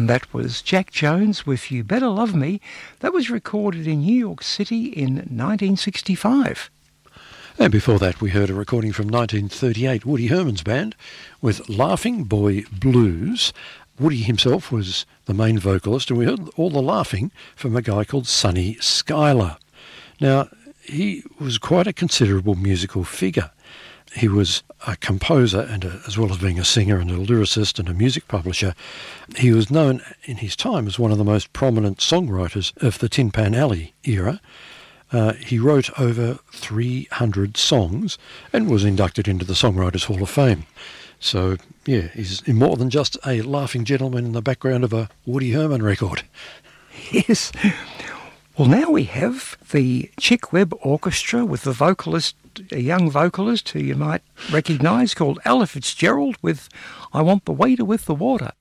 And that was Jack Jones with You Better Love Me. That was recorded in New York City in 1965. And before that, we heard a recording from 1938, Woody Herman's band, with Laughing Boy Blues. Woody himself was the main vocalist, and we heard all the laughing from a guy called Sonny Schuyler. Now, he was quite a considerable musical figure. He was a composer, and as well as being a singer and a lyricist and a music publisher, he was known in his time as one of the most prominent songwriters of the Tin Pan Alley era. He wrote over 300 songs and was inducted into the Songwriters Hall of Fame. So, yeah, he's more than just a laughing gentleman in the background of a Woody Herman record. Yes. Well, now we have the Chick Webb Orchestra with the vocalist, a young vocalist who you might recognise, called Ella Fitzgerald with I Want the Waiter with the Water.